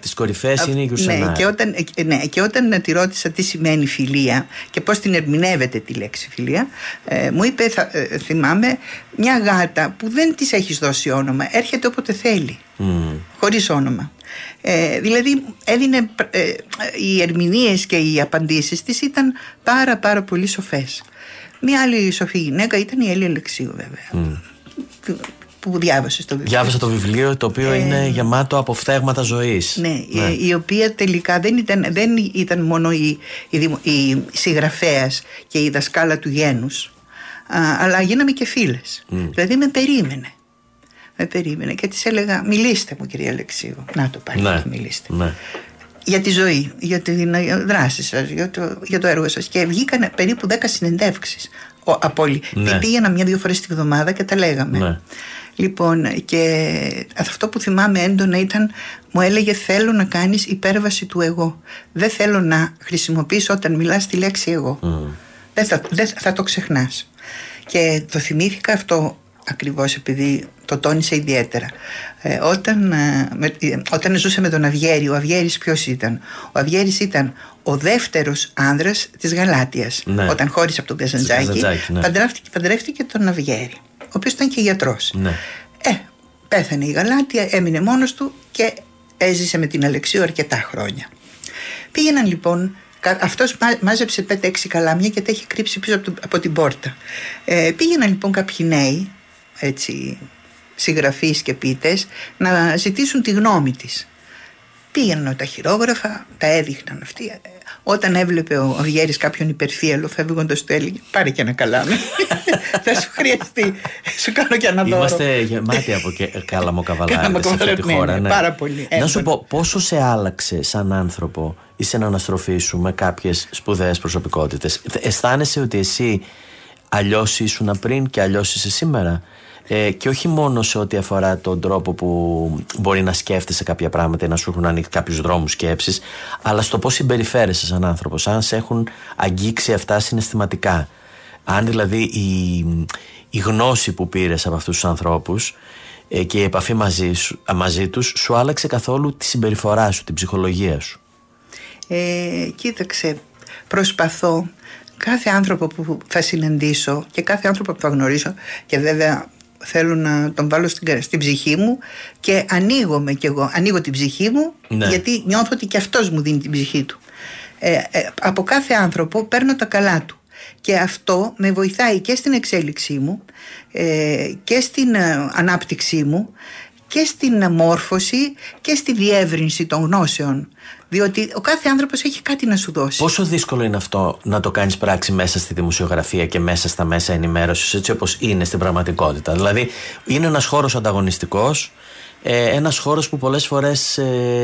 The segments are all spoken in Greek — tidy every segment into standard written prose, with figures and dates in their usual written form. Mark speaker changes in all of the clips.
Speaker 1: τις κορυφές είναι η Γιουρσενάρ.
Speaker 2: Και όταν τη ρώτησα τι σημαίνει φιλία και πώς την ερμηνεύεται τη λέξη φιλία, μου είπε, θυμάμαι, μια γάτα που δεν της έχεις δώσει όνομα, έρχεται όποτε θέλει, χωρίς όνομα. Δηλαδή έδινε, οι ερμηνείες και οι απαντήσεις της ήταν πάρα πολύ σοφές. Μια άλλη σοφή γυναίκα ήταν η Έλλη Αλεξίου, βέβαια, που διάβασε το βιβλίο.
Speaker 1: Διάβασα το βιβλίο, το οποίο είναι γεμάτο από φθέγματα ζωής.
Speaker 2: Ναι, η οποία τελικά δεν ήταν μόνο η συγγραφέας και η δασκάλα του γένους, αλλά γίναμε και φίλες. Δηλαδή με περίμενε και της έλεγα, μιλήστε μου κυρία Αλεξίου. Να το πάρει, μιλήστε. Ναι. Για τη ζωή, για τη δράση σας, για το έργο σας. Και βγήκαν περίπου 10 συνεντεύξεις από όλοι. Πήγαινα 1-2 φορές τη βδομάδα και τα λέγαμε. Ναι. Λοιπόν, και αυτό που θυμάμαι έντονα ήταν, μου έλεγε, θέλω να κάνεις υπέρβαση του εγώ. Δεν θέλω να χρησιμοποιήσω όταν μιλάς τη λέξη εγώ. Δεν θα το ξεχνάς. Και το θυμήθηκα αυτό ακριβώς επειδή το τόνισε ιδιαίτερα. Όταν ζούσε με τον Αυγέρη, ο Αυγέρης ποιος ήταν? Ο Αυγέρης ήταν ο δεύτερος άνδρας της Γαλάτειας. Ναι. Όταν χώρισε από τον Καζαντζάκη, παντρεύτηκε τον Αυγέρη, ο οποίος ήταν και γιατρός. Ναι. Πέθανε η Γαλάτεια, έμεινε μόνος του και έζησε με την Αλεξίου αρκετά χρόνια. Πήγαιναν λοιπόν, αυτός μάζεψε 5-6 καλάμια και τα έχει κρύψει πίσω από την πόρτα. Πήγαιναν λοιπόν κάποιοι νέοι, έτσι, συγγραφείς και ποιητές, να ζητήσουν τη γνώμη της. Πήγαιναν τα χειρόγραφα, τα έδειχναν αυτοί. Όταν έβλεπε ο Αυγέρης κάποιον υπερφύαλο, φεύγοντας του έλεγε, πάρε και ένα καλάμι. Θα σου χρειαστεί, σου κάνω και ένα δώρο.
Speaker 1: Είμαστε γεμάτοι από κάλαμο-καβαλάριδες σε αυτή τη χώρα. Ναι.
Speaker 2: Πάρα πολύ.
Speaker 1: Να σου πω, πόσο σε άλλαξε σαν άνθρωπο ή σε αναστροφή σου με κάποιες σπουδαίες προσωπικότητες? Αισθάνεσαι ότι εσύ αλλιώς ήσουν πριν και αλλιώς είσαι σήμερα? Και όχι μόνο σε ό,τι αφορά τον τρόπο που μπορεί να σκέφτεσαι κάποια πράγματα ή να σου έχουν ανοίξει κάποιους δρόμους σκέψης, αλλά στο πώς συμπεριφέρεσαι σαν άνθρωπος, αν σε έχουν αγγίξει αυτά συναισθηματικά. Αν δηλαδή η γνώση που πήρες από αυτούς τους ανθρώπους και η επαφή μαζί τους σου άλλαξε καθόλου τη συμπεριφορά σου, την ψυχολογία σου?
Speaker 2: Κοίταξε, προσπαθώ κάθε άνθρωπο που θα συναντήσω και κάθε άνθρωπο που θα γνωρίσω, και βέβαια θέλω να τον βάλω στην ψυχή μου και ανοίγομαι κι εγώ, ανοίγω την ψυχή μου, γιατί νιώθω ότι και αυτός μου δίνει την ψυχή του. Από κάθε άνθρωπο παίρνω τα καλά του και αυτό με βοηθάει και στην εξέλιξή μου και στην ανάπτυξή μου και στην μόρφωση και στη διεύρυνση των γνώσεων, διότι ο κάθε άνθρωπος έχει κάτι να σου δώσει. Πόσο
Speaker 1: δύσκολο είναι αυτό να το κάνεις πράξη μέσα στη δημοσιογραφία και μέσα στα μέσα ενημέρωσης, έτσι όπως είναι στην πραγματικότητα? Δηλαδή είναι ένας χώρος ανταγωνιστικός, ένας χώρος που πολλές φορές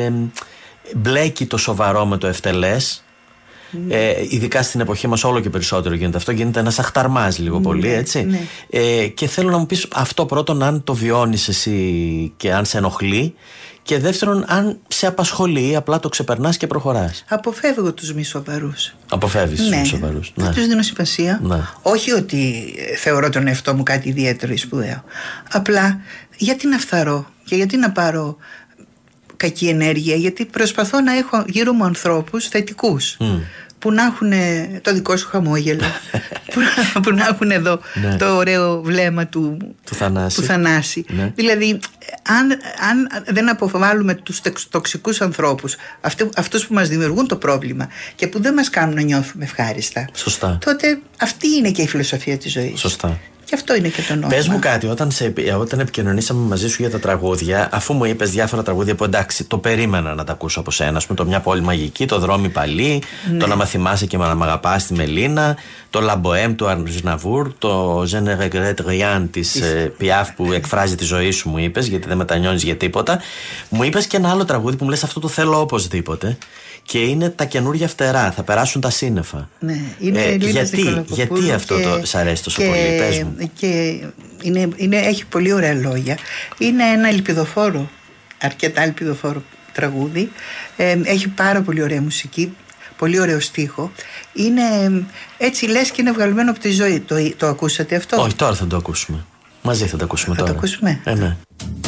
Speaker 1: μπλέκει το σοβαρό με το ευτελές. Ειδικά στην εποχή μας όλο και περισσότερο γίνεται αυτό, γίνεται ένας αχταρμάς λίγο πολύ, έτσι. Και θέλω να μου πεις αυτό, πρώτον, αν το βιώνεις εσύ και αν σε ενοχλεί, και δεύτερον, αν σε απασχολεί ή απλά το ξεπερνάς και προχωράς.
Speaker 2: Αποφεύγω τους μη σοβαρούς.
Speaker 1: Αποφεύγεις τους μη σοβαρούς.
Speaker 2: Δεν τους δίνω σημασία. Όχι ότι θεωρώ τον εαυτό μου κάτι ιδιαίτερο ή σπουδαίο. Απλά γιατί να φθαρώ και γιατί να πάρω κακή ενέργεια? Γιατί προσπαθώ να έχω γύρω μου ανθρώπους θετικούς, που να έχουν το δικό σου χαμόγελο, που να έχουν εδώ το ωραίο βλέμμα του Θανάση. Δηλαδή αν δεν αποβάλουμε τους τοξικούς ανθρώπους, αυτούς που μας δημιουργούν το πρόβλημα και που δεν μας κάνουν να νιώθουμε ευχάριστα, τότε αυτή είναι και η φιλοσοφία της ζωής.
Speaker 1: Σωστά.
Speaker 2: Και αυτό είναι και το νόημα.
Speaker 1: Πες μου κάτι, όταν επικοινωνήσαμε μαζί σου για τα τραγούδια, αφού μου είπες διάφορα τραγούδια που εντάξει, το περίμενα να τα ακούσω από σένα, ας πούμε, το Μια πόλη μαγική, το Δρόμοι παλί, το Να μ' θυμάσαι και να μ' αγαπάς τη Μελίνα, το La Bohème του Αρνουζναβούρ, το Je ne regrette rien της Πιάφ που εκφράζει τη ζωή σου, μου είπες, γιατί δεν μετανιώνεις για τίποτα. Μου είπες και ένα άλλο τραγούδι που μου λες αυτό το θέλω οπωσδήποτε. Και είναι Τα καινούργια φτερά, θα περάσουν τα σύννεφα.
Speaker 2: Ναι, είναι
Speaker 1: γιατί αυτό σ' αρέσει τόσο πολύ? Πες μου.
Speaker 2: Και έχει πολύ ωραία λόγια. Είναι ένα ελπιδοφόρο, αρκετά ελπιδοφόρο τραγούδι. Έχει πάρα πολύ ωραία μουσική, πολύ ωραίο στίχο. Είναι έτσι λες και είναι βγαλμένο από τη ζωή. Το ακούσατε αυτό?
Speaker 1: Όχι, τώρα θα το ακούσουμε. Μαζί θα το ακούσουμε τώρα.
Speaker 2: Θα το ακούσουμε.
Speaker 1: Ναι.